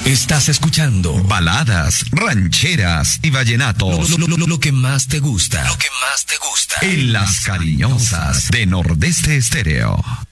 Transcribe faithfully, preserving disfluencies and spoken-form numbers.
Estás escuchando baladas, rancheras y vallenatos. Lo, lo, lo, lo que más te gusta. Lo que más te gusta. En las cariñosas de Nordeste Estéreo.